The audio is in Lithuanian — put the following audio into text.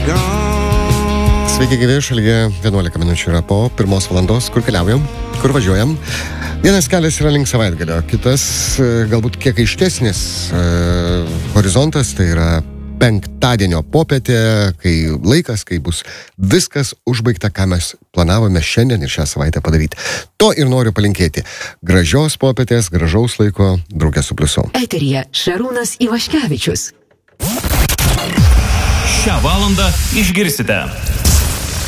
Sveiki, gyvi, šalyje 11 minučių yra po 1 valandos. Kur keliaujam, kur važiuojam. Vienas kelias yra link savaitgalio, kitas galbūt kiek aiškesnis horizontas, tai yra penktadienio popietė, kai bus viskas užbaigta, ką mes planavome šiandien ir šią savaitę padaryti. To ir noriu palinkėti. Gražios popietės, gražaus laiko, drauge su Pliusu. Eteryje Šarūnas Ivaškevičius. Šią valandą išgirsite.